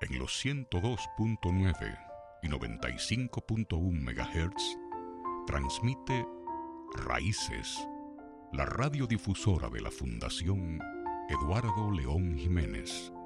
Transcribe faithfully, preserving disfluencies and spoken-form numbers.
En los ciento dos punto nueve y noventa y cinco punto uno megahertz transmite Raíces, la radiodifusora de la Fundación Eduardo León Jiménez.